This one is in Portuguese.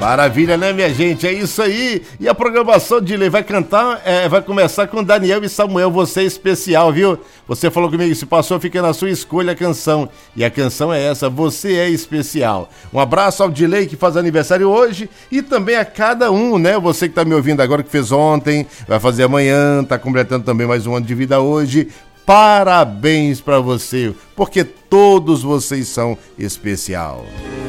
Maravilha, né, minha gente? É isso aí. E a programação de Lei vai cantar, vai começar com Daniel e Samuel, Você é Especial, viu? Você falou comigo, se passou, fica na sua escolha a canção. E a canção é essa, Você é Especial. Um abraço ao Dilei, que faz aniversário hoje, e também a cada um, né? Você que tá me ouvindo agora, que fez ontem, vai fazer amanhã, tá completando também mais um ano de vida hoje. Parabéns pra você, porque todos vocês são especial.